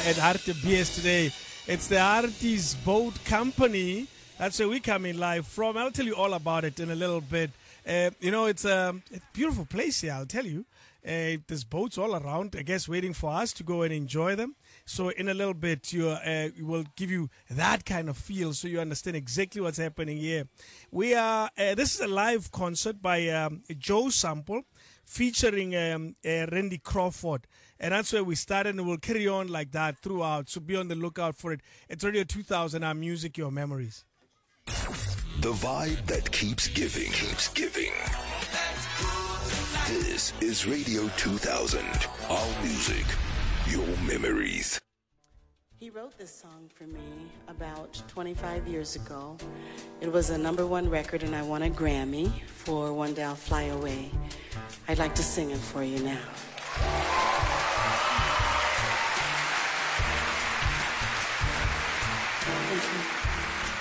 at Hartebees today. It's the Harties Boat Company. That's where we come in live from. I'll tell you all about it in a little bit. It's a beautiful place here, I'll tell you. There's boats all around, I guess, waiting for us to go and enjoy them. So in a little bit, we will give you that kind of feel so you understand exactly what's happening here. This is a live concert by Joe Sample featuring Randy Crawford. And that's where we started, and we'll carry on like that throughout. So be on the lookout for it. It's Radio 2000, our music, your memories. The vibe that keeps giving. This is Radio 2000. Our music, your memories. He wrote this song for me about 25 years ago. It was a #1 record, and I won a Grammy for One Day I'll Fly Away. I'd like to sing it for you now. Thank you.